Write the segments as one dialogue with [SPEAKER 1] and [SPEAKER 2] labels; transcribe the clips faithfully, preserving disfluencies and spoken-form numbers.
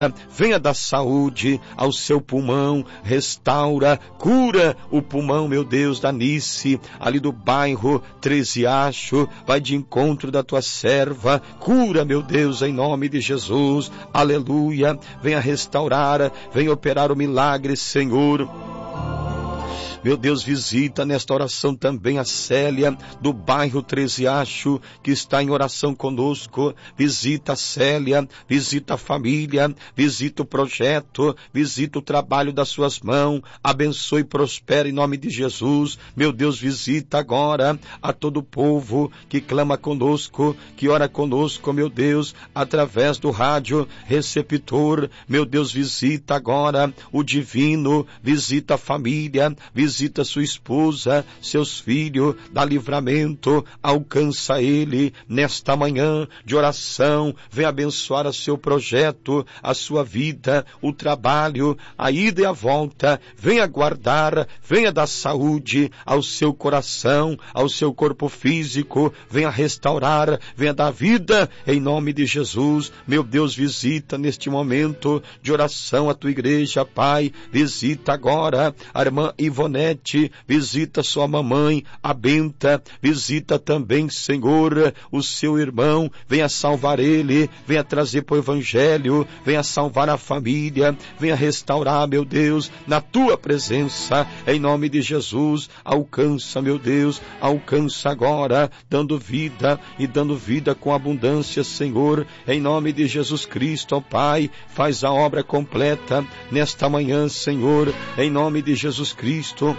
[SPEAKER 1] venha dar saúde ao seu pulmão, restaura, cura o pulmão, meu Deus, da Nice, ali do bairro Treze Acho, vai de encontro da tua serva, cura, meu Deus, em nome de Jesus, aleluia, venha restaurar, venha operar o milagre, Senhor. Meu Deus, visita nesta oração também a Célia, do bairro Treze Acho, que está em oração conosco. Visita a Célia, visita a família, visita o projeto, visita o trabalho das suas mãos. Abençoe e prospere em nome de Jesus. Meu Deus, visita agora a todo o povo que clama conosco, que ora conosco, meu Deus, através do rádio receptor. Meu Deus, visita agora o divino, visita a família, visita Visita sua esposa, seus filhos, dá livramento, alcança ele nesta manhã de oração, vem abençoar o seu projeto, a sua vida, o trabalho, a ida e a volta, venha guardar, venha dar saúde ao seu coração, ao seu corpo físico, venha restaurar, venha dar vida em nome de Jesus. Meu Deus, visita neste momento de oração a tua igreja, Pai, visita agora a irmã Ivonete, visita sua mamãe, a Benta, visita também, Senhor, o seu irmão, venha salvar ele, venha trazer para o Evangelho, venha salvar a família, venha restaurar, meu Deus, na tua presença, em nome de Jesus, alcança, meu Deus, alcança agora, dando vida e dando vida com abundância, Senhor, em nome de Jesus Cristo, ó Pai, faz a obra completa nesta manhã, Senhor, em nome de Jesus Cristo.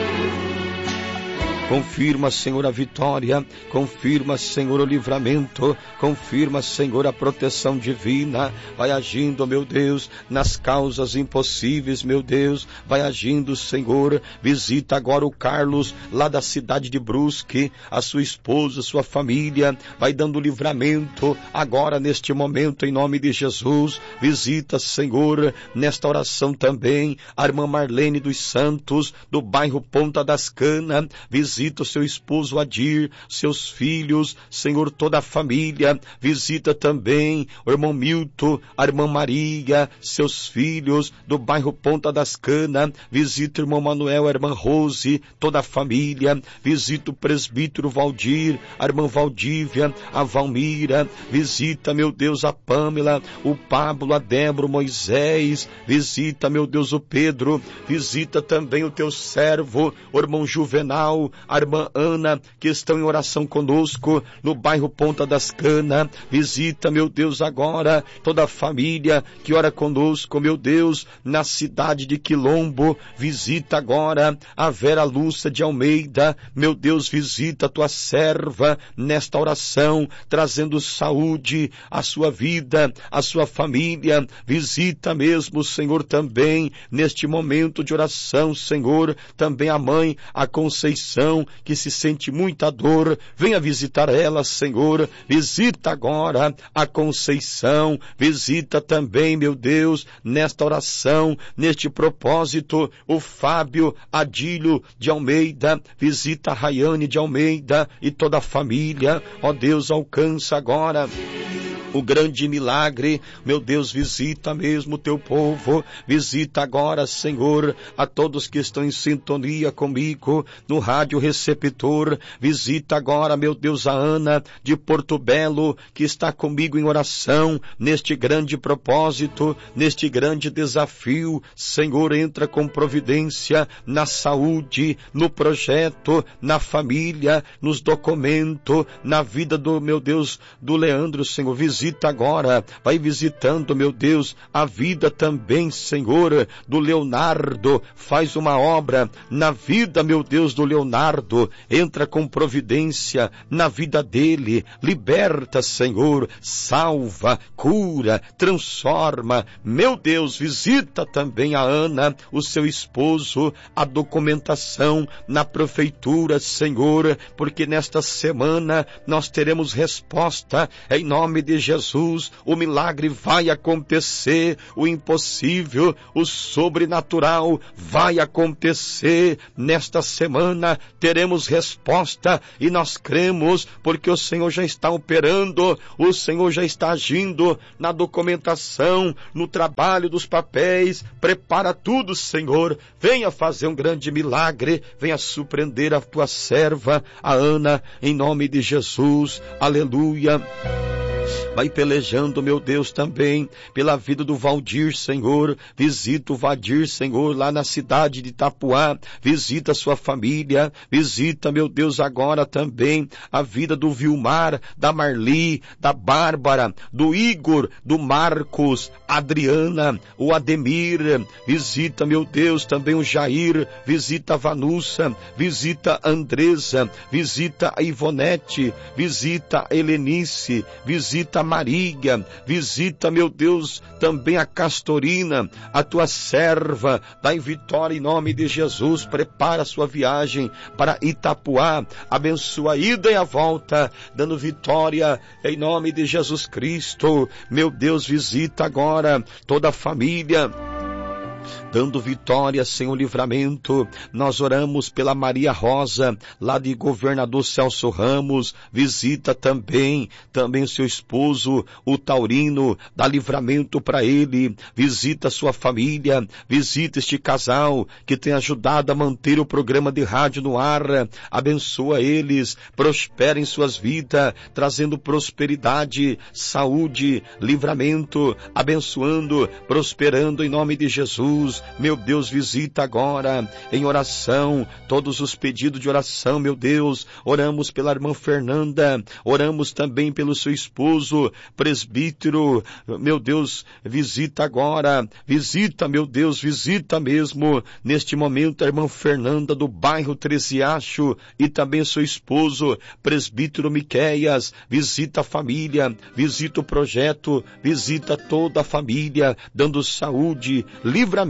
[SPEAKER 1] Confirma, Senhor, a vitória, confirma, Senhor, o livramento, confirma, Senhor, a proteção divina, vai agindo, meu Deus, nas causas impossíveis, meu Deus, vai agindo, Senhor, visita agora o Carlos, lá da cidade de Brusque, a sua esposa, sua família, vai dando livramento, agora neste momento, em nome de Jesus, visita, Senhor, nesta oração também, a irmã Marlene dos Santos, do bairro Ponta das Canas, visita Visita o seu esposo Adir, seus filhos, Senhor, toda a família. Visita também o irmão Milton, a irmã Maria, seus filhos, do bairro Ponta das Canas. Visita o irmão Manuel, a irmã Rose, toda a família. Visita o presbítero Valdir, a irmã Valdívia, a Valmira. Visita, meu Deus, a Pâmela, o Pablo, a Débora, o Moisés. Visita, meu Deus, o Pedro. Visita também o teu servo, o irmão Juvenal, a irmã Ana, que estão em oração conosco, no bairro Ponta das Canas. Visita, meu Deus, agora, toda a família que ora conosco, meu Deus, na cidade de Quilombo. Visita agora a Vera Lúcia de Almeida, meu Deus, visita a tua serva nesta oração, trazendo saúde à sua vida, à sua família. Visita mesmo, Senhor, também, neste momento de oração, Senhor, também a mãe, a Conceição, que se sente muita dor, venha visitar ela, Senhor, visita agora a Conceição, visita também, meu Deus, nesta oração, neste propósito, o Fábio Adílio de Almeida, visita a Rayane de Almeida e toda a família, ó Deus, alcança agora o grande milagre, meu Deus, visita mesmo o teu povo, visita agora, Senhor, a todos que estão em sintonia comigo, no rádio receptor, visita agora, meu Deus, a Ana de Porto Belo, que está comigo em oração, neste grande propósito, neste grande desafio, Senhor, entra com providência na saúde, no projeto, na família, nos documentos, na vida do, meu Deus, do Leandro, Senhor, visita Visita agora, vai visitando, meu Deus, a vida também, Senhor, do Leonardo. Faz uma obra na vida, meu Deus, do Leonardo. Entra com providência na vida dele. Liberta, Senhor, salva, cura, transforma. Meu Deus, visita também a Ana, o seu esposo, a documentação na prefeitura, Senhor, porque nesta semana nós teremos resposta em nome de Jesus, o milagre vai acontecer, o impossível, o sobrenatural vai acontecer. Nesta semana teremos resposta e nós cremos, porque o Senhor já está operando, o Senhor já está agindo na documentação, no trabalho dos papéis. Prepara tudo, Senhor. Venha fazer um grande milagre, venha surpreender a tua serva, a Ana, em nome de Jesus. Aleluia. Vai pelejando, meu Deus, também pela vida do Valdir, Senhor. Visita o Valdir, Senhor, lá na cidade de Itapuá. Visita a sua família. Visita, meu Deus, agora também a vida do Vilmar, da Marli, da Bárbara, do Igor, do Marcos, Adriana, o Ademir. Visita, meu Deus, também o Jair. Visita a Vanussa. Visita a Andresa. Visita a Ivonete. Visita a Helenice. Visita a Maria, visita, meu Deus, também a Castorina, a tua serva, dai vitória em nome de Jesus. Prepara a sua viagem para Itapuá, abençoa a ida e a volta, dando vitória em nome de Jesus Cristo. Meu Deus, visita agora toda a família, dando vitória, Senhor, livramento. Nós oramos pela Maria Rosa, lá de Governador Celso Ramos. Visita também, também seu esposo, o Taurino, dá livramento para ele. Visita sua família, visita este casal que tem ajudado a manter o programa de rádio no ar. Abençoa eles, prospera em suas vidas, trazendo prosperidade, saúde, livramento, abençoando, prosperando em nome de Jesus. Meu Deus, visita agora em oração todos os pedidos de oração, meu Deus. Oramos pela irmã Fernanda, oramos também pelo seu esposo, presbítero. Meu Deus, visita agora, visita, meu Deus, visita mesmo neste momento a irmã Fernanda do bairro Tresiacho e também seu esposo, presbítero Miqueias. Visita a família, visita o projeto, visita toda a família, dando saúde, livramento,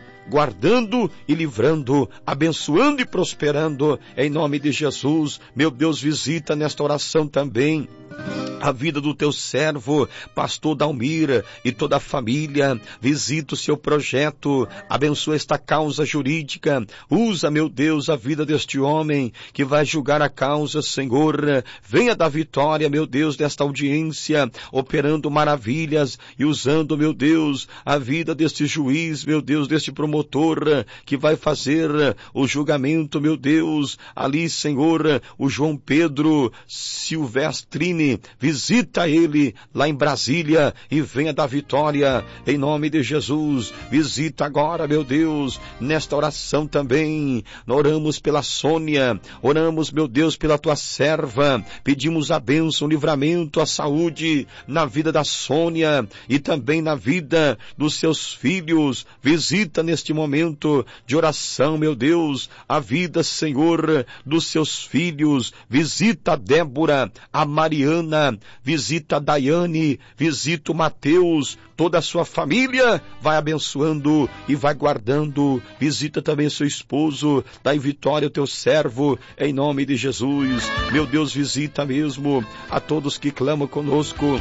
[SPEAKER 1] guardando e livrando, abençoando e prosperando, em nome de Jesus. Meu Deus, visita nesta oração também a vida do teu servo, pastor Dalmir, e toda a família. Visita o seu projeto, abençoa esta causa jurídica. Usa, meu Deus, a vida deste homem que vai julgar a causa, Senhor. Venha dar vitória, meu Deus, desta audiência, operando maravilhas e usando, meu Deus, a vida deste juiz, meu Deus, deste promotor que vai fazer o julgamento, meu Deus, ali, Senhor, o João Pedro Silvestrini. Visita ele lá em Brasília e venha dar vitória em nome de Jesus. Visita agora, meu Deus, nesta oração também. Oramos pela Sônia, oramos, meu Deus, pela tua serva. Pedimos a bênção, o livramento, a saúde na vida da Sônia e também na vida dos seus filhos. Visita neste momento de oração, meu Deus, a vida, Senhor, dos seus filhos. Visita a Débora, a Mariana, visita a Daiane, visita o Mateus, toda a sua família, vai abençoando e vai guardando. Visita também seu esposo, dai vitória ao teu servo, em nome de Jesus. Meu Deus, visita mesmo a todos que clamam conosco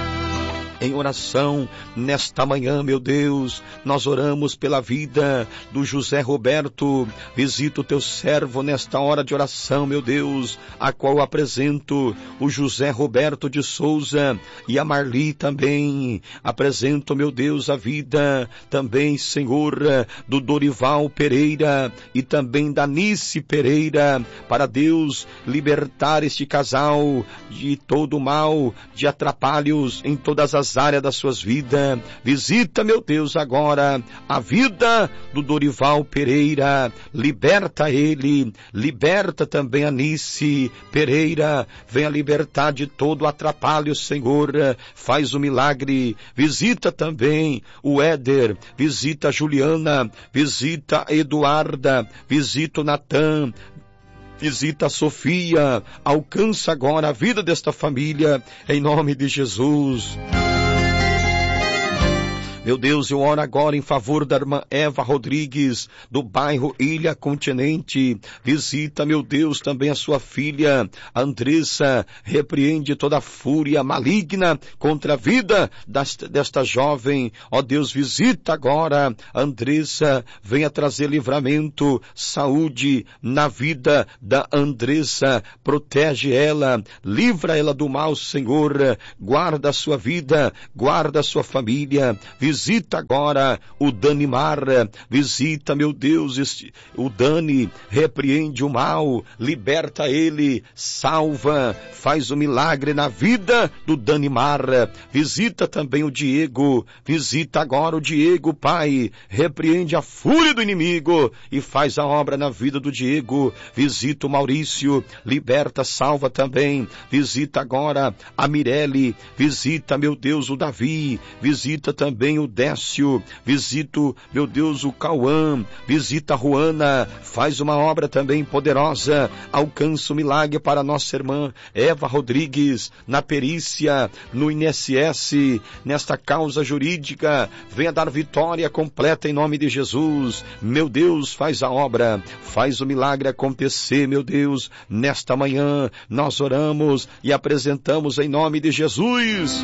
[SPEAKER 1] em oração nesta manhã, meu Deus. Nós oramos pela vida do José Roberto. Visita o teu servo nesta hora de oração, meu Deus, a qual apresento o José Roberto de Souza e a Marli também. Apresento, meu Deus, a vida também, Senhor, do Dorival Pereira e também da Nice Pereira, para Deus libertar este casal de todo mal, de atrapalhos em todas as áreas das suas vidas. Visita, meu Deus, agora a vida do Dorival Pereira, liberta ele, liberta também a Nice Pereira, venha libertar de todo o atrapalho, Senhor, faz o milagre. Visita também o Éder, visita a Juliana, visita a Eduarda, visita o Natan, visita a Sofia, alcança agora a vida desta família, em nome de Jesus. Meu Deus, eu oro agora em favor da irmã Eva Rodrigues, do bairro Ilha Continente. Visita, meu Deus, também a sua filha, Andressa. Repreende toda a fúria maligna contra a vida desta, desta jovem. Ó Deus, visita agora, Andressa. Venha trazer livramento, saúde na vida da Andressa. Protege ela, livra ela do mal, Senhor. Guarda a sua vida, guarda a sua família. Visita agora o Danimar, visita, meu Deus, este, o Dani, repreende o mal, liberta ele, salva, faz um milagre na vida do Danimar. Visita também o Diego, visita agora o Diego, Pai, repreende a fúria do inimigo e faz a obra na vida do Diego. Visita o Maurício, liberta, salva também. Visita agora a Mirelle, visita, meu Deus, o Davi, visita também o Décio, visito, meu Deus, o Cauã, visita a Juana, faz uma obra também poderosa, alcança o milagre para nossa irmã Eva Rodrigues, na perícia, no I N S S, nesta causa jurídica, venha dar vitória completa em nome de Jesus. Meu Deus, faz a obra, faz o milagre acontecer, meu Deus, nesta manhã nós oramos e apresentamos em nome de Jesus.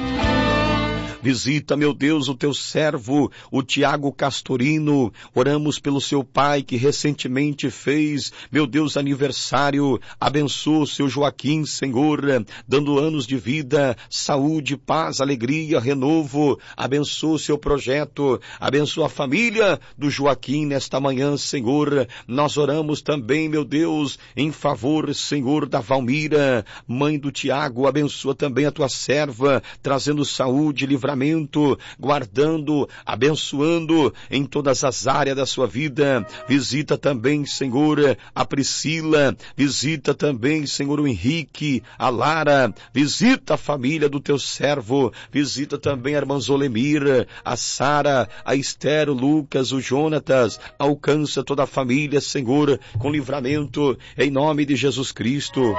[SPEAKER 1] Visita, meu Deus, o teu servo, o Tiago Castorino. Oramos pelo seu pai que recentemente fez, meu Deus, aniversário. Abençoa o seu Joaquim, Senhor, dando anos de vida, saúde, paz, alegria, renovo. Abençoa o seu projeto, abençoa a família do Joaquim nesta manhã, Senhor. Nós oramos também, meu Deus, em favor, Senhor, da Valmira, mãe do Tiago. Abençoa também a tua serva, trazendo saúde, livramento, guardando, abençoando em todas as áreas da sua vida. Visita também, Senhor, a Priscila, visita também, Senhor, o Henrique, a Lara, visita a família do teu servo, visita também a irmã Zolemir, a Sara, a Esther, o Lucas, o Jonatas. Alcança toda a família, Senhor, com livramento em nome de Jesus Cristo.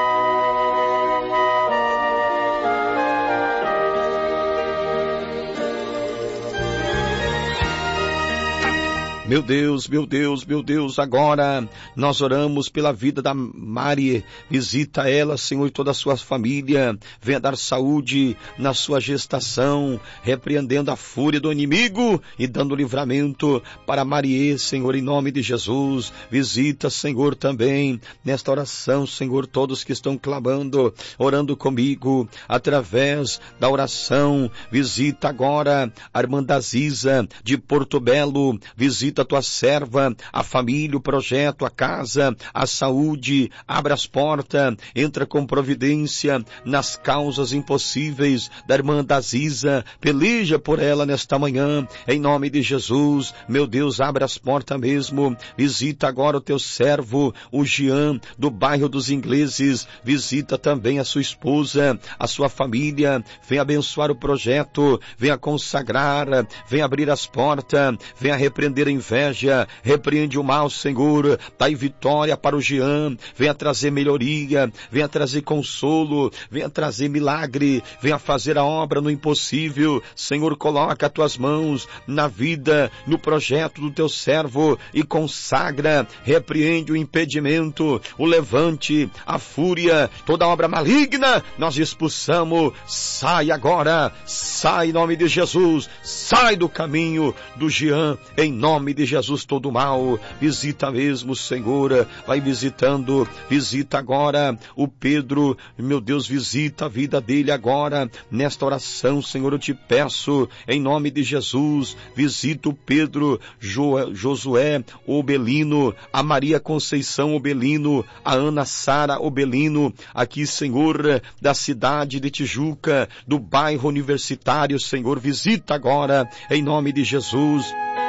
[SPEAKER 1] Meu Deus, meu Deus, meu Deus, agora nós oramos pela vida da Mari. Visita ela, Senhor, e toda a sua família. Venha dar saúde na sua gestação, repreendendo a fúria do inimigo e dando livramento para Marie, Senhor, em nome de Jesus. Visita, Senhor, também nesta oração, Senhor, todos que estão clamando, orando comigo, através da oração. Visita agora a irmã Daziza de Porto Belo. Visita a tua serva, a família, o projeto, a casa, a saúde. Abra as portas, entra com providência nas causas impossíveis da irmã Daziza. Peleja por ela nesta manhã, em nome de Jesus. Meu Deus, abre as portas mesmo. Visita agora o teu servo, o Jean, do bairro dos Ingleses. Visita também a sua esposa, a sua família. Vem abençoar o projeto, venha consagrar, venha abrir as portas, venha repreender a inveja, repreende o mal, Senhor. Dai vitória para o Jean, venha trazer melhoria, venha trazer consolo, venha trazer milagre, venha fazer a obra no impossível. Senhor, coloca as tuas mãos na vida, no projeto do teu servo e consagra, repreende o impedimento, o levante, a fúria, toda obra maligna, nós expulsamos. Sai agora, sai em nome de Jesus, sai do caminho do Jean, em nome de Jesus, todo mal. Visita mesmo, Senhor, vai visitando, visita agora o Pedro, meu Deus, visita a vida dele agora, nesta oração, Senhor, eu te peço, em nome de Jesus, visita o Pedro, jo, Josué Obelino, a Maria Conceição Obelino, a Ana Sara Obelino, aqui, Senhor, da cidade de Tijuca, do bairro universitário, Senhor, visita agora, em nome de Jesus.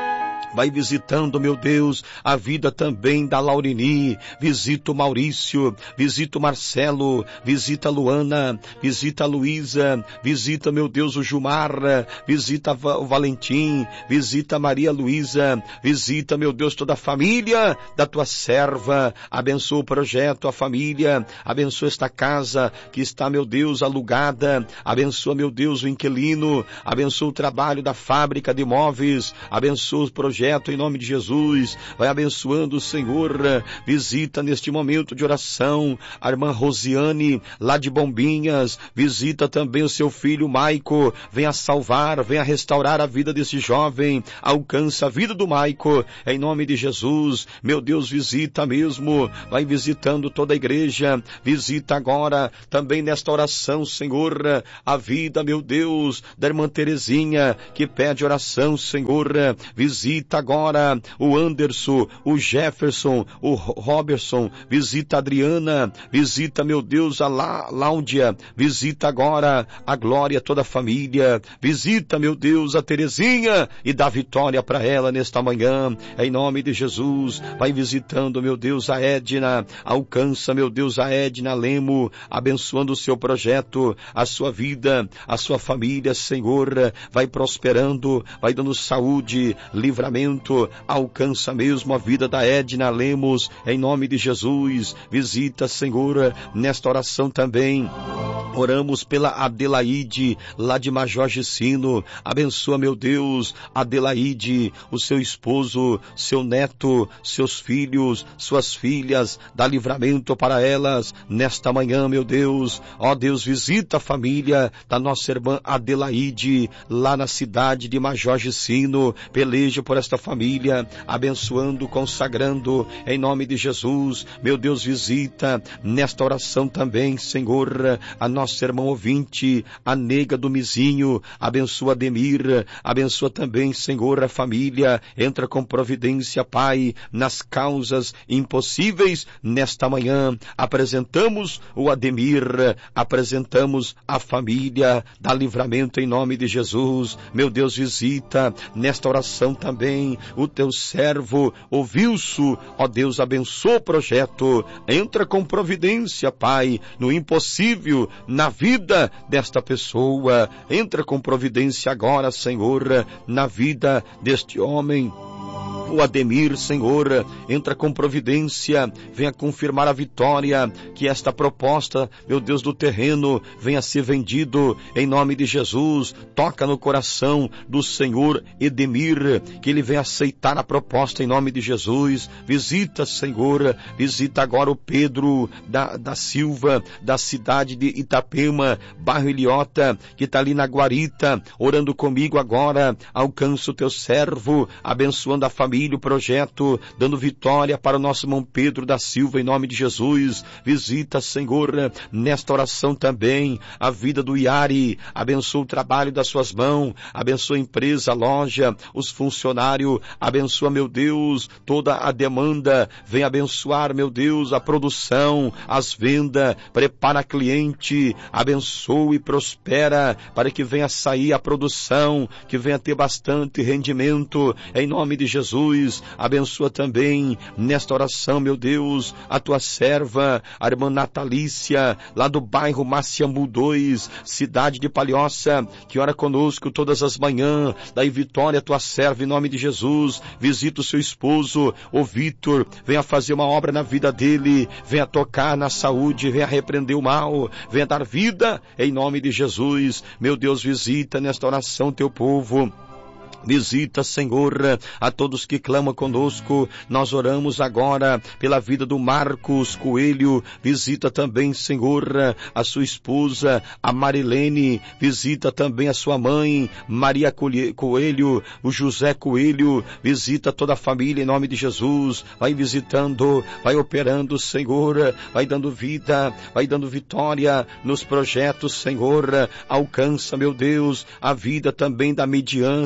[SPEAKER 1] vai visitando, meu Deus, a vida também da Laurini, visita o Maurício, visita o Marcelo, visita a Luana, visita a Luísa, visita, meu Deus, o Gilmar, visita o Valentim, visita a Maria Luísa, visita, meu Deus, toda a família da tua serva, abençoa o projeto, a família, abençoa esta casa que está, meu Deus, alugada, abençoa, meu Deus, o inquilino, abençoa o trabalho da fábrica de móveis, abençoa o projeto em nome de Jesus, vai abençoando, Senhor, visita neste momento de oração a irmã Rosiane, lá de Bombinhas, visita também o seu filho Maico, venha salvar, venha restaurar a vida desse jovem, alcança a vida do Maico, em nome de Jesus, meu Deus, visita mesmo, vai visitando toda a igreja, visita agora, também nesta oração, Senhor, a vida, meu Deus, da irmã Terezinha, que pede oração, Senhor, visita agora o Anderson, o Jefferson, o Robertson, visita a Adriana, visita, meu Deus, a Láudia, visita agora a Glória, toda a família, visita, meu Deus, a Terezinha e dá vitória para ela nesta manhã, em nome de Jesus, vai visitando, meu Deus, a Edna, alcança, meu Deus, a Edna Lemo, abençoando o seu projeto, a sua vida, a sua família, Senhor, vai prosperando, vai dando saúde, livramento, alcança mesmo a vida da Edna Lemos, em nome de Jesus, visita, Senhor, nesta oração também, oramos pela Adelaide, lá de Major Gicino, abençoa, meu Deus, Adelaide, o seu esposo, seu neto, seus filhos, suas filhas, dá livramento para elas, nesta manhã, meu Deus, ó Deus, visita a família da nossa irmã Adelaide, lá na cidade de Major Gicino, peleja por esta família, abençoando, consagrando, em nome de Jesus, meu Deus, visita, nesta oração também, Senhor, a nossa irmã ouvinte, a nega do Mizinho, abençoa Ademir, abençoa também, Senhor, a família, entra com providência, Pai, nas causas impossíveis, nesta manhã, apresentamos o Ademir, apresentamos a família, dá livramento em nome de Jesus, meu Deus, visita, nesta oração também, o teu servo, o Vilso, ó Deus, abençoa o projeto, entra com providência, Pai, no impossível, na vida desta pessoa, entra com providência agora, Senhor, na vida deste homem, o Ademir, Senhor, entra com providência, venha confirmar a vitória, que esta proposta, meu Deus, do terreno, venha ser vendido, em nome de Jesus, toca no coração do Senhor Edemir, que ele venha aceitar a proposta em nome de Jesus, visita, Senhor, visita agora o Pedro da, da Silva, da cidade de Itapema, bairro Ilhota, que está ali na Guarita, orando comigo agora, alcança o teu servo, abençoando a família, o projeto, dando vitória para o nosso irmão Pedro da Silva, em nome de Jesus, visita, Senhor, nesta oração também, a vida do Iari, abençoa o trabalho das suas mãos, abençoa a empresa, a loja, os funcionários, abençoa, meu Deus, toda a demanda, vem abençoar, meu Deus, a produção, as vendas, prepara cliente, abençoa e prospera, para que venha sair a produção, que venha ter bastante rendimento, em nome de Jesus, abençoa também nesta oração, meu Deus, a tua serva, a irmã Natalícia, lá do bairro Maciambu dois, cidade de Palhoça, que ora conosco todas as manhãs, daí vitória, a tua serva, em nome de Jesus, visita o seu esposo, o Vitor, venha fazer uma obra na vida dele, venha tocar na saúde, venha repreender o mal, venha dar vida, em nome de Jesus, meu Deus, visita nesta oração teu povo, visita, Senhor, a todos que clamam conosco, nós oramos agora pela vida do Marcos Coelho, visita também, Senhor, a sua esposa, a Marilene, visita também a sua mãe, Maria Coelho, o José Coelho, visita toda a família em nome de Jesus, vai visitando, vai operando, Senhor, vai dando vida, vai dando vitória nos projetos, Senhor, alcança, meu Deus, a vida também da Midian, Senhor,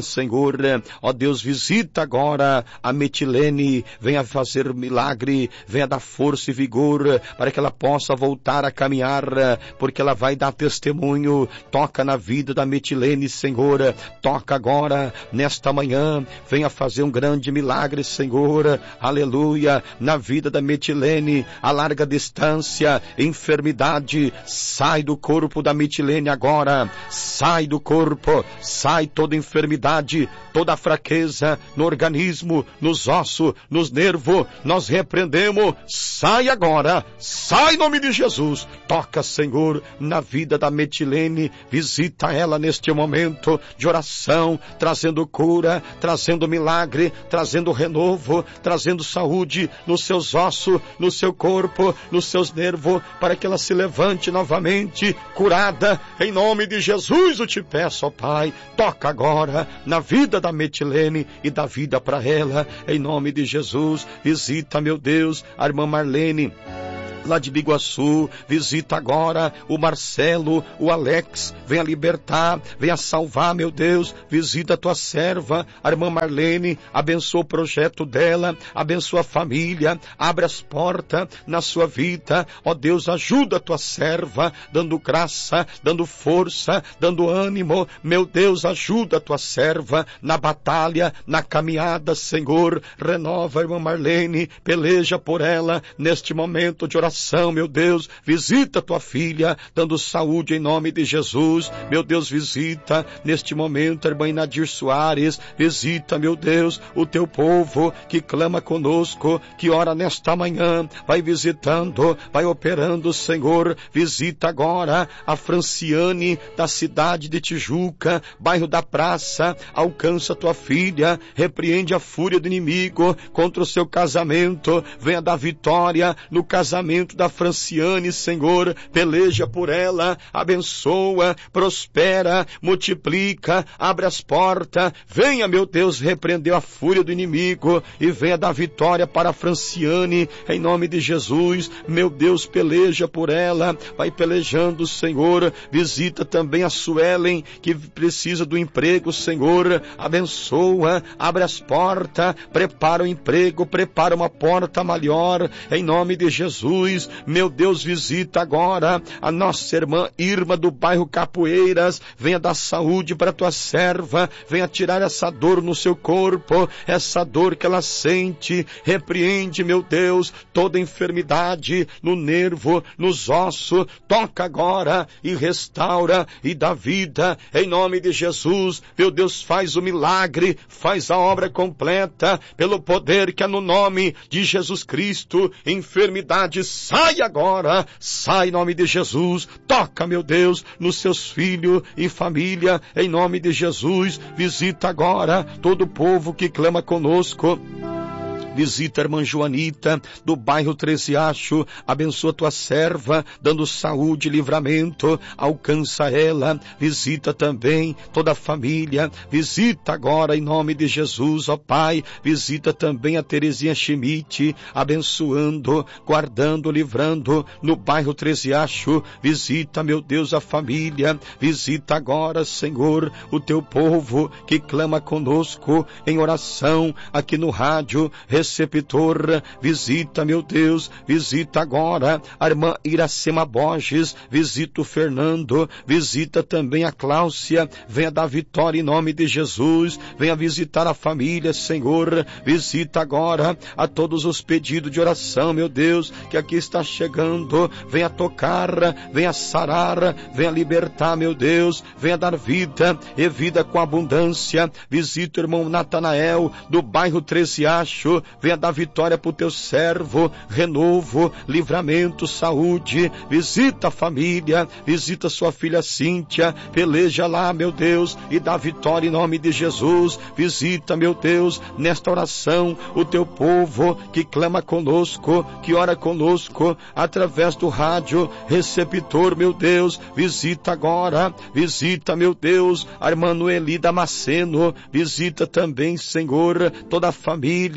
[SPEAKER 1] Senhor. Ó Deus, visita agora a Metilene, venha fazer milagre, venha dar força e vigor para que ela possa voltar a caminhar, porque ela vai dar testemunho. Toca na vida da Metilene, Senhor, toca agora, nesta manhã, venha fazer um grande milagre, Senhor, aleluia, na vida da Metilene, a larga distância, enfermidade, sai do corpo da Metilene agora, sai do corpo, sai toda enfermidade, toda fraqueza no organismo, nos ossos, nos nervos, nós repreendemos, sai agora, sai em nome de Jesus, toca, Senhor, na vida da Metilene, visita ela neste momento de oração, trazendo cura, trazendo milagre, trazendo renovo, trazendo saúde nos seus ossos, no seu corpo, nos seus nervos, para que ela se levante novamente, curada, em nome de Jesus eu te peço, ó Pai, toca agora na vida da Metilene e dá vida para ela, em nome de Jesus, visita, meu Deus, a irmã Marlene, lá de Biguaçu, visita agora o Marcelo, o Alex, venha libertar, venha salvar, meu Deus, visita a tua serva, a irmã Marlene, abençoa o projeto dela, abençoa a família, abre as portas na sua vida, ó Deus, ajuda a tua serva, dando graça, dando força, dando ânimo, meu Deus, ajuda a tua serva na batalha, na caminhada, Senhor, renova a irmã Marlene, peleja por ela neste momento de oração, meu Deus, visita tua filha, dando saúde em nome de Jesus, meu Deus, visita neste momento a irmã Inadir Soares, visita, meu Deus, o teu povo que clama conosco, que ora nesta manhã, vai visitando, vai operando, Senhor, visita agora a Franciane da cidade de Tijuca, bairro da Praça, alcança tua filha, repreende a fúria do inimigo contra o seu casamento, venha dar vitória no casamento da Franciane, Senhor, peleja por ela, abençoa, prospera, multiplica, abre as portas, venha, meu Deus, repreender a fúria do inimigo e venha dar vitória para a Franciane, em nome de Jesus, meu Deus, peleja por ela, vai pelejando, Senhor, visita também a Suelen, que precisa do emprego, Senhor, abençoa, abre as portas, prepara o emprego, prepara uma porta maior, em nome de Jesus, meu Deus, visita agora a nossa irmã Irma do bairro Capoeiras, venha dar saúde para tua serva, venha tirar essa dor no seu corpo, essa dor que ela sente, repreende, meu Deus, toda enfermidade no nervo, nos ossos, toca agora e restaura e dá vida, em nome de Jesus, meu Deus, faz o milagre, faz a obra completa, pelo poder que é no nome de Jesus Cristo, enfermidade sai agora, sai em nome de Jesus, toca, meu Deus, nos seus filhos e família, em nome de Jesus, visita agora todo o povo que clama conosco. Visita a irmã Joanita, do bairro Tresiacho, abençoa tua serva, dando saúde e livramento, alcança ela, visita também toda a família, visita agora em nome de Jesus, ó Pai, visita também a Terezinha Schmidt, abençoando, guardando, livrando, no bairro Tresiacho, visita, meu Deus, a família, visita agora, Senhor, o teu povo que clama conosco em oração, aqui no rádio, receptor, visita, meu Deus, visita agora a irmã Iracema Borges, visita o Fernando, visita também a Cláudia, venha dar vitória em nome de Jesus, venha visitar a família, Senhor, visita agora a todos os pedidos de oração, meu Deus, que aqui está chegando, venha tocar, venha sarar, venha libertar, meu Deus, venha dar vida e vida com abundância, visita o irmão Natanael, do bairro Tresiacho, venha dar vitória para o teu servo, renovo, livramento, saúde, visita a família, visita sua filha Cíntia, peleja lá, meu Deus, e dá vitória em nome de Jesus, visita, meu Deus, nesta oração, o teu povo que clama conosco, que ora conosco, através do rádio, receptor, meu Deus, visita agora, visita, meu Deus, a irmã Noeli Damasceno, visita também, Senhor, toda a família, a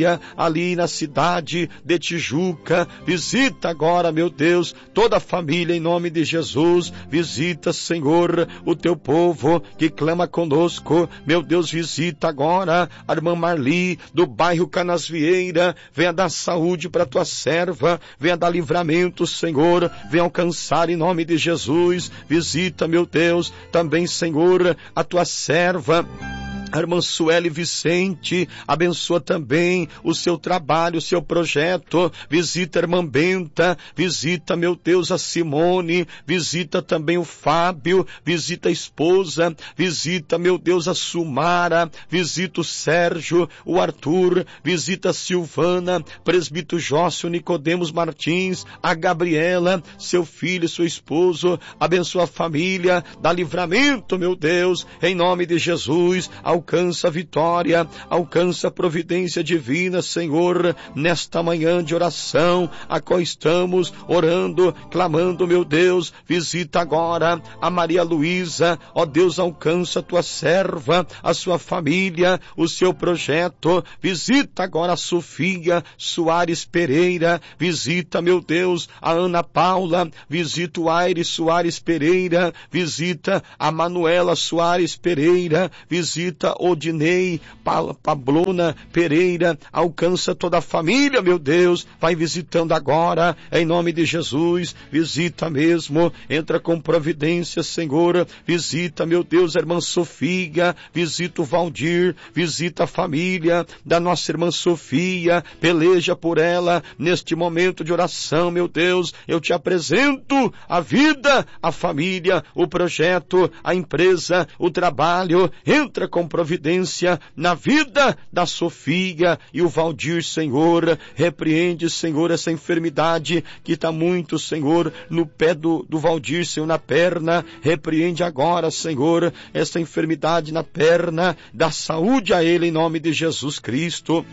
[SPEAKER 1] ali na cidade de Tijuca. Visita agora, meu Deus, toda a família em nome de Jesus. Visita, Senhor, o teu povo que clama conosco. Meu Deus, visita agora a irmã Marli do bairro Canasvieira. Venha dar saúde para tua serva, venha dar livramento, Senhor, venha alcançar em nome de Jesus. Visita, meu Deus, também, Senhor, a tua serva, a irmã Sueli Vicente, abençoa também o seu trabalho, o seu projeto. Visita a irmã Benta, visita, meu Deus, a Simone, visita também o Fábio, visita a esposa, visita, meu Deus, a Sumara, visita o Sérgio, o Arthur, visita a Silvana, presbítero Jócio Nicodemos Martins, a Gabriela, seu filho, seu esposo. Abençoa a família, dá livramento, meu Deus, em nome de Jesus. Alcança a vitória, alcança a providência divina, Senhor, nesta manhã de oração, a qual estamos orando, clamando, meu Deus. Visita agora a Maria Luísa, ó Deus, alcança a tua serva, a sua família, o seu projeto. Visita agora a Sofia Soares Pereira, visita, meu Deus, a Ana Paula, visita o Aires Soares Pereira, visita a Manuela Soares Pereira, visita Odinei Pablona Pereira. Alcança toda a família, meu Deus, vai visitando agora, em nome de Jesus. Visita mesmo, entra com providência, Senhor. Visita, meu Deus, a irmã Sofia, visita o Valdir, visita a família da nossa irmã Sofia, peleja por ela neste momento de oração, meu Deus. Eu te apresento a vida, a família, o projeto, a empresa, o trabalho. Entra com providência na vida da Sofia e o Valdir, Senhor. Repreende, Senhor, essa enfermidade que está muito, Senhor, no pé do, do Valdir, Senhor, na perna. Repreende agora, Senhor, essa enfermidade na perna. Dá saúde a ele em nome de Jesus Cristo.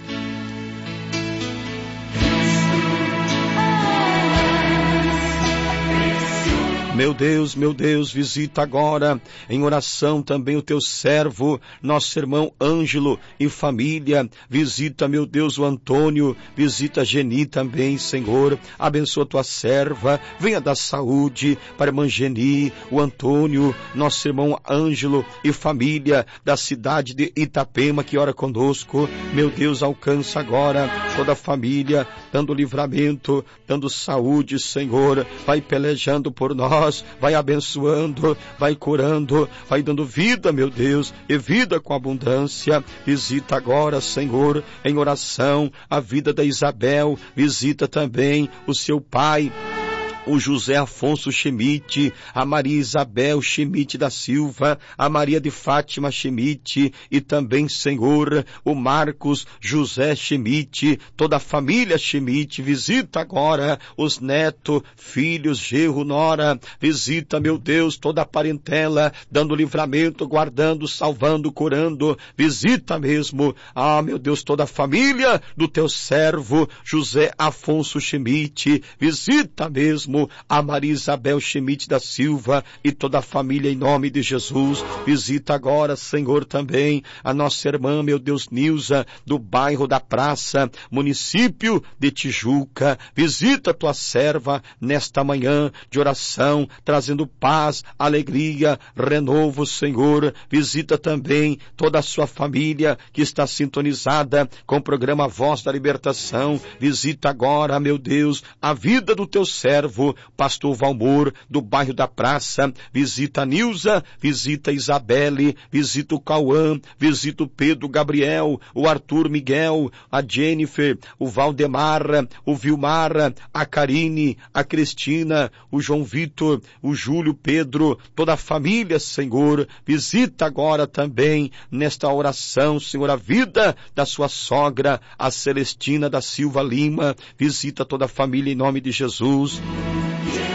[SPEAKER 1] Meu Deus, meu Deus, visita agora em oração também o teu servo, nosso irmão Ângelo e família. Visita, meu Deus, o Antônio, visita a Geni também, Senhor. Abençoa tua serva, venha dar saúde para a irmã Geni, o Antônio, nosso irmão Ângelo e família da cidade de Itapema que ora conosco. Meu Deus, alcança agora toda a família, dando livramento, dando saúde, Senhor. Vai pelejando por nós, vai abençoando, vai curando, vai dando vida, meu Deus, e vida com abundância. Visita agora, Senhor, em oração, a vida da Isabel. Visita também o seu pai, o José Afonso Schmidt, a Maria Isabel Schmidt da Silva, a Maria de Fátima Schmidt e também, Senhor, o Marcos José Schmidt, toda a família Schmidt. Visita agora os netos, filhos, genro, nora. Visita, meu Deus, toda a parentela, dando livramento, guardando, salvando, curando. Visita mesmo, ah, meu Deus, toda a família do teu servo José Afonso Schmidt. Visita mesmo a Maria Isabel Schmidt da Silva e toda a família em nome de Jesus. Visita agora, Senhor, também a nossa irmã, meu Deus, Nilza, do bairro da Praça, município de Tijuca. Visita tua serva nesta manhã de oração, trazendo paz, alegria, renovo, Senhor. Visita também toda a sua família que está sintonizada com o programa Voz da Libertação. Visita agora, meu Deus, a vida do teu servo, pastor Valmor, do bairro da Praça. Visita a Nilza, visita a Isabelle, visita o Cauã, visita o Pedro Gabriel, o Arthur Miguel, a Jennifer, o Valdemar, o Vilmar, a Karine, a Cristina, o João Vitor, o Júlio Pedro, toda a família, Senhor. Visita agora também nesta oração, Senhor, a vida da sua sogra, a Celestina da Silva Lima. Visita toda a família em nome de Jesus.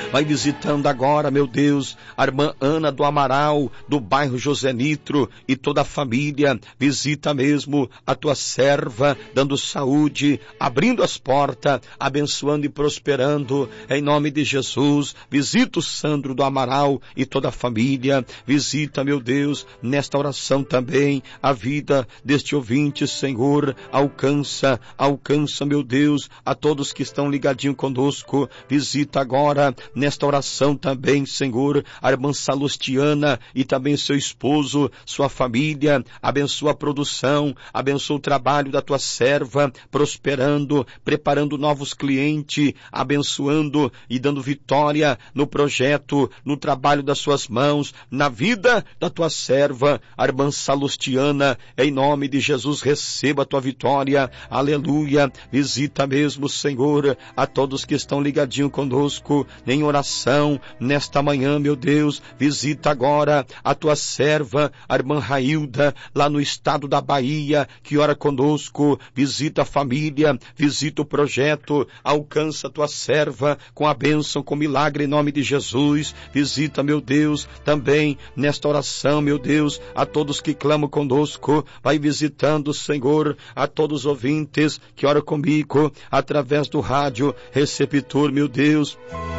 [SPEAKER 1] vai visitando agora, meu Deus, a irmã Ana do Amaral, do bairro José Nitro, e toda a família. Visita mesmo a tua serva, dando saúde, abrindo as portas, abençoando e prosperando, em nome de Jesus. Visita o Sandro do Amaral e toda a família. Visita, meu Deus, nesta oração também, a vida deste ouvinte, Senhor. Alcança, alcança, meu Deus, a todos que estão ligadinhos conosco. Visita agora, nesta oração também, Senhor, a irmã Salustiana e também seu esposo, sua família. Abençoa a produção, abençoa o trabalho da tua serva, prosperando, preparando novos clientes, abençoando e dando vitória no projeto, no trabalho das suas mãos, na vida da tua serva, a irmã Salustiana. Em nome de Jesus, receba a tua vitória, aleluia. Visita mesmo, Senhor, a todos que estão ligadinhos conosco em oração nesta manhã, meu Deus. Visita agora a tua serva, a irmã Railda, lá no estado da Bahia, que ora conosco. Visita a família, visita o projeto, alcança a tua serva com a bênção, com milagre em nome de Jesus. Visita, meu Deus, também nesta oração, meu Deus, a todos que clamam conosco. Vai visitando, Senhor, a todos os ouvintes que oram comigo através do rádio receptor, meu Deus.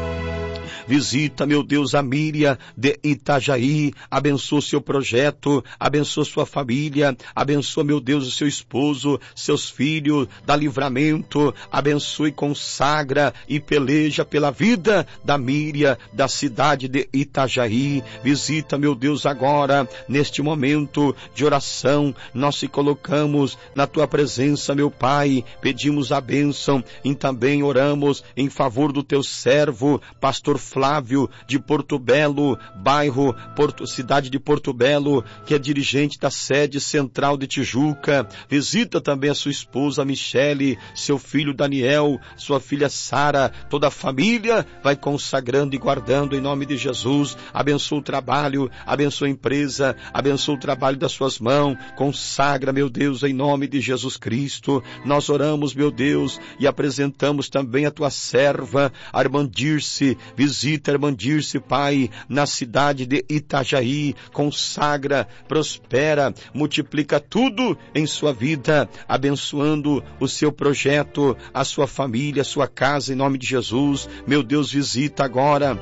[SPEAKER 1] Visita, meu Deus, a Míria de Itajaí, abençoa o seu projeto, abençoa sua família, abençoa, meu Deus, o seu esposo, seus filhos, dá livramento, abençoa e consagra e peleja pela vida da Míria, da cidade de Itajaí. Visita, meu Deus, agora, neste momento de oração, nós se colocamos na tua presença, meu Pai, pedimos a bênção e também oramos em favor do teu servo, pastor Flávio de Porto Belo, bairro, Porto, cidade de Porto Belo, que é dirigente da sede central de Tijuca. Visita também a sua esposa Michele, seu filho Daniel, sua filha Sara, toda a família vai consagrando e guardando em nome de Jesus. Abençoa o trabalho, abençoa a empresa, abençoa o trabalho das suas mãos, consagra, meu Deus, em nome de Jesus Cristo. Nós oramos, meu Deus, e apresentamos também a tua serva, a irmã Dirce. Visita a irmã Dirce, Pai, na cidade de Itajaí, consagra, prospera, multiplica tudo em sua vida, abençoando o seu projeto, a sua família, a sua casa, em nome de Jesus. Meu Deus, visita agora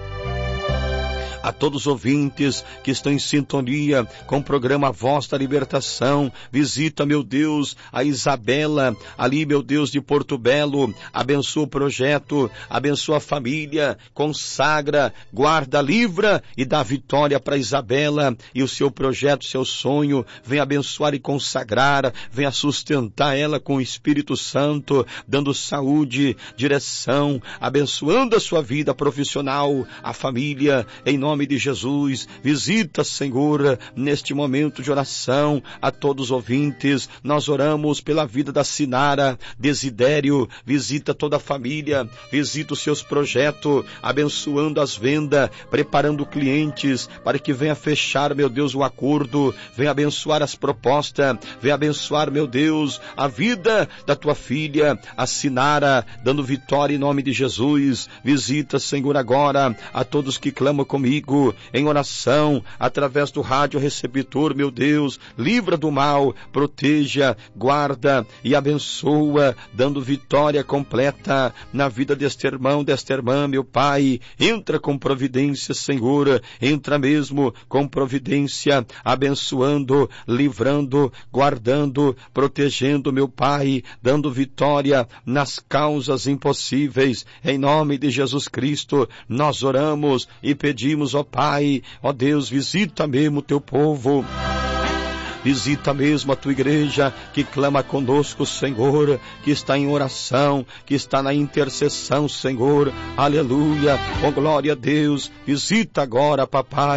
[SPEAKER 1] a todos os ouvintes que estão em sintonia com o programa Voz da Libertação. Visita, meu Deus, a Isabela, ali, meu Deus, de Porto Belo. Abençoa o projeto, abençoa a família, consagra, guarda, livra e dá vitória para Isabela e o seu projeto, seu sonho. Vem abençoar e consagrar, venha sustentar ela com o Espírito Santo, dando saúde, direção, abençoando a sua vida profissional, a família, em nome nome de Jesus. Visita, Senhor, neste momento de oração a todos os ouvintes. Nós oramos pela vida da Sinara Desidério. Visita toda a família, visita os seus projetos, abençoando as vendas, preparando clientes para que venha fechar, meu Deus, o acordo, venha abençoar as propostas, venha abençoar, meu Deus, a vida da tua filha, a Sinara, dando vitória em nome de Jesus. Visita, Senhor, agora a todos que clamam comigo em oração, através do rádio receptor, meu Deus, livra do mal, proteja, guarda e abençoa, dando vitória completa na vida deste irmão, desta irmã, meu Pai. Entra com providência, Senhor, entra mesmo com providência, abençoando, livrando, guardando, protegendo, meu Pai, dando vitória nas causas impossíveis. Em nome de Jesus Cristo, nós oramos e pedimos, ó Pai, ó Deus, visita mesmo o teu povo. Visita mesmo a tua igreja que clama conosco, Senhor, que está em oração, que está na intercessão, Senhor. Aleluia. Oh, glória a Deus. Visita agora, papai.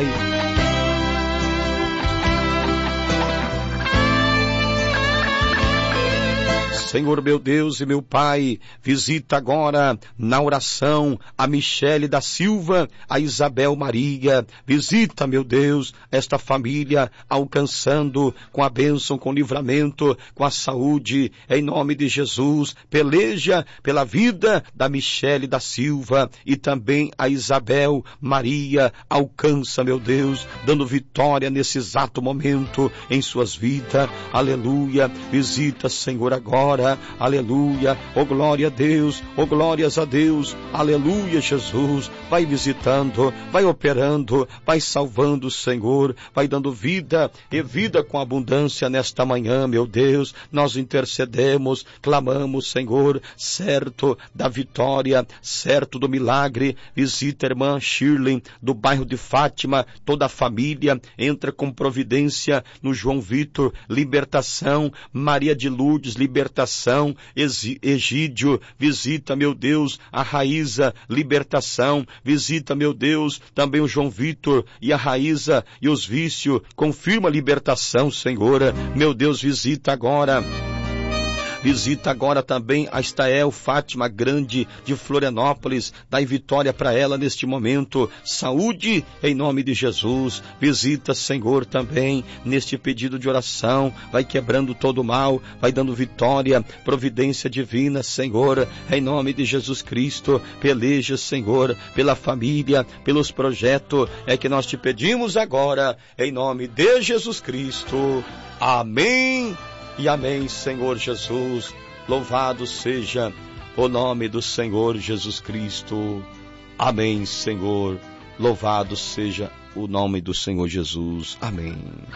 [SPEAKER 1] Senhor meu Deus e meu Pai, visita agora na oração a Michele da Silva, a Isabel Maria, visita, meu Deus, esta família, alcançando com a bênção, com o livramento, com a saúde, em nome de Jesus. Peleja pela vida da Michele da Silva e também a Isabel Maria, alcança, meu Deus, dando vitória nesse exato momento em suas vidas, aleluia. Visita, Senhor, agora, aleluia, oh glória a Deus, oh glórias a Deus, aleluia, Jesus. Vai visitando, vai operando, vai salvando, Senhor, vai dando vida e vida com abundância nesta manhã, meu Deus. Nós intercedemos, clamamos, Senhor, certo da vitória, certo do milagre. Visita a irmã Shirley do bairro de Fátima, toda a família, entra com providência no João Vitor, libertação. Maria de Lourdes, libertação. Egídio, visita, meu Deus, a Raíza, libertação. Visita, meu Deus, também o João Vitor e a Raíza e os vícios, confirma a libertação, Senhor. Meu Deus, visita agora. Visita agora também a Estael Fátima Grande de Florianópolis, dai vitória para ela neste momento, saúde em nome de Jesus. Visita, Senhor, também neste pedido de oração, vai quebrando todo o mal, vai dando vitória, providência divina, Senhor, em nome de Jesus Cristo. Peleja, Senhor, pela família, pelos projetos, é que nós te pedimos agora, em nome de Jesus Cristo. Amém. E amém, Senhor Jesus. Louvado seja o nome do Senhor Jesus Cristo. Amém, Senhor. Louvado seja o nome do Senhor Jesus. Amém.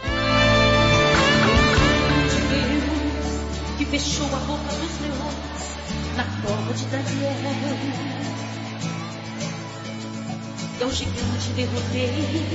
[SPEAKER 2] Deus que fechou a boca dos leões na cova de Daniel. É o gigante derrotei.